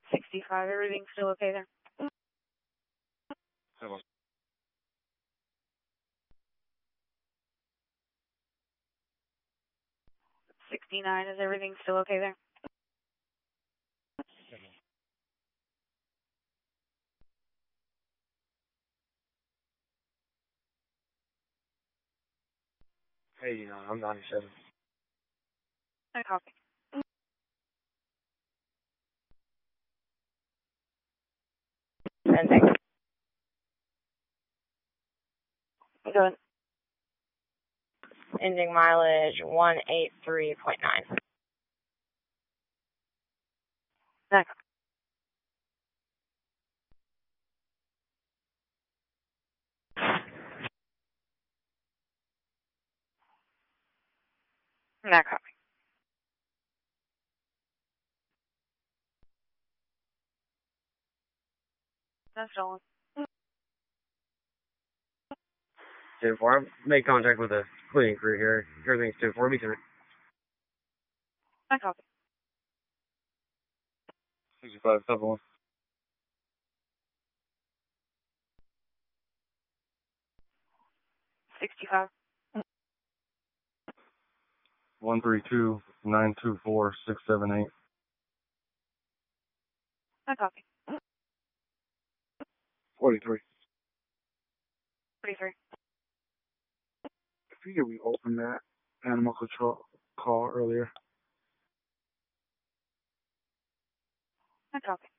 65, everything's still okay there? Hello. 69, is everything still okay there? Hey, I'm 97. I copy. Sending. Good. Ending mileage 183.9. I copy. I copy. That's all. 10-4, I've made contact with the cleaning crew here. Everything's 10-4, me too. I copy. 65, 71. 65. 132-924-678. I copy. 43. 43. If you could reopen that animal control call earlier. I copy.